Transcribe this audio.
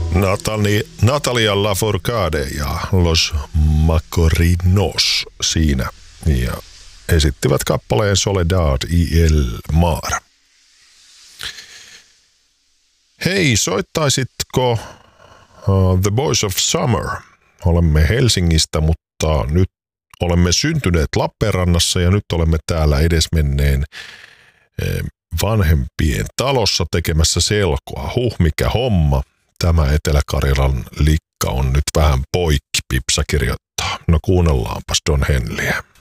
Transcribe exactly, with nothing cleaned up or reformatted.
Natali, Natalia Lafourcade ja Los Macorinos siinä ja esittivät kappaleen Soledad y el Mar. Hei, soittaisitko uh, The Boys of Summer? Olemme Helsingistä, mutta nyt olemme syntyneet Lappeenrannassa ja nyt olemme täällä edesmenneen eh, vanhempien talossa tekemässä selkoa. Huh, mikä homma. Tämä Etelä-Karjalan likka on nyt vähän poikki, Pipsa kirjoittaa. No kuunnellaanpas Don Henleyä.